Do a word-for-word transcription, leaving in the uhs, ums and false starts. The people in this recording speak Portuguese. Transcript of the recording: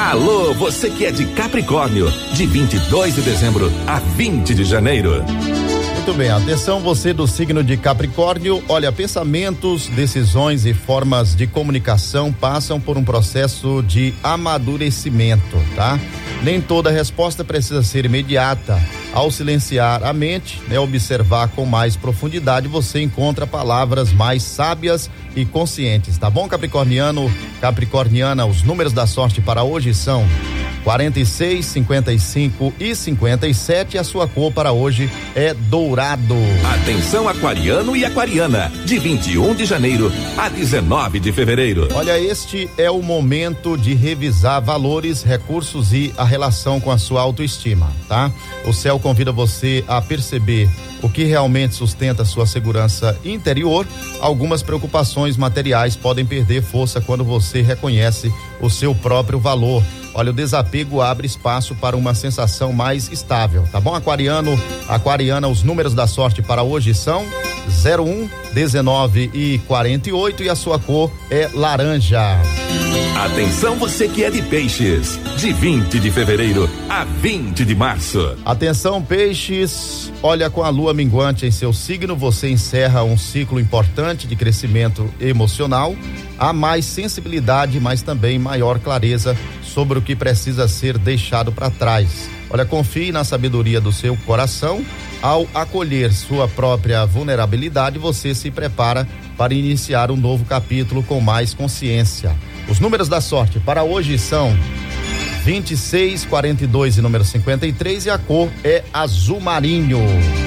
Alô, você que é de Capricórnio, de vinte e dois de dezembro a vinte de janeiro. Muito bem, atenção você do signo de Capricórnio, olha, pensamentos, decisões e formas de comunicação passam por um processo de amadurecimento, tá? Nem toda resposta precisa ser imediata. Ao silenciar a mente, né, observar com mais profundidade, você encontra palavras mais sábias e conscientes, tá bom, capricorniano, capricorniana? Os números da sorte para hoje são quarenta e seis, cinquenta e cinco e cinquenta e sete, e a sua cor para hoje é dourado. Atenção aquariano e aquariana, de vinte e um de janeiro a dezenove de fevereiro. Olha, este é o momento de revisar valores, recursos e a relação com a sua autoestima, tá? O céu convida você a perceber o que realmente sustenta sua segurança interior. Algumas preocupações materiais podem perder força quando você reconhece o seu próprio valor. Olha, o desapego abre espaço para uma sensação mais estável, tá bom, aquariano, aquariana? Os números da sorte para hoje são zero um, dezenove e quarenta e oito, e a sua cor é laranja. Atenção você que é de peixes, de vinte de fevereiro a vinte de março. Atenção peixes, olha, com a lua minguante em seu signo, você encerra um ciclo importante de crescimento emocional. Há mais sensibilidade, mas também maior clareza sobre o que precisa ser deixado para trás. Olha, confie na sabedoria do seu coração. Ao acolher sua própria vulnerabilidade, você se prepara para iniciar um novo capítulo com mais consciência. Os números da sorte para hoje são vinte e seis, quarenta e dois e número cinquenta e três, e a cor é azul marinho.